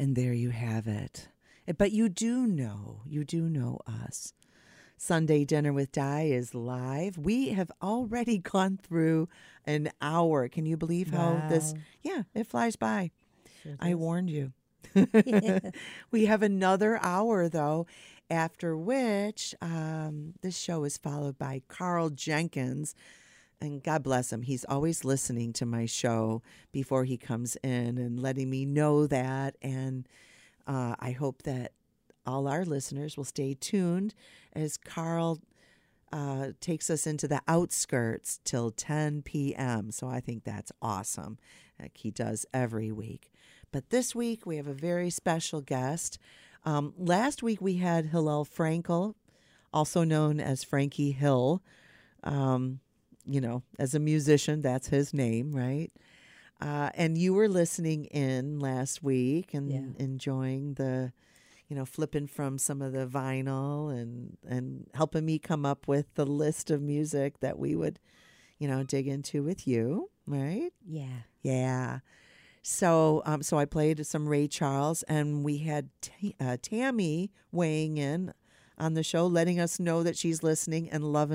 And there you have it. But you do know us. Sunday Dinner with Di is live. We have already gone through an hour. Can you believe how this? Wow. Yeah, it flies by. Sure I does. warned you. We have another hour, though, after which this show is followed by Carl Jenkins. And God bless him. He's always listening to my show before he comes in and letting me know that. And I hope that all our listeners will stay tuned as Carl takes us into the outskirts till 10 p.m. So I think that's awesome, like he does every week. But this week we have a very special guest. Last week we had Hillel Frankel, also known as Frankie Hill. As a musician, that's his name, right? And you were listening in last week and enjoying the, flipping from some of the vinyl and helping me come up with the list of music that we would, dig into with you, right? Yeah. Yeah. So I played some Ray Charles, and we had Tammy weighing in on the show, letting us know that she's listening and loving